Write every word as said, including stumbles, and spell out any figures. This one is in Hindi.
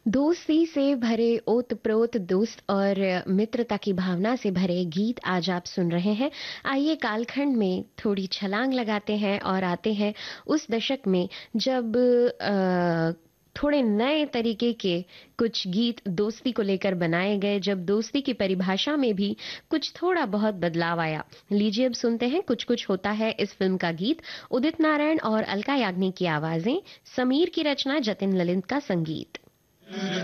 दोस्ती से भरे ओत-प्रोत दोस्त और मित्रता की भावना से भरे गीत आज आप सुन रहे हैं। आइए कालखंड में थोड़ी छलांग लगाते हैं और आते हैं उस दशक में जब अ, थोड़े नए तरीके के कुछ गीत दोस्ती को लेकर बनाए गए, जब दोस्ती की परिभाषा में भी कुछ थोड़ा बहुत बदलाव आया। लीजिए अब सुनते हैं कुछ कुछ होता है इस फिल्म का गीत। उदित नारायण और अलका याग्निक की आवाजें, समीर की रचना, जतिन ललित का संगीत।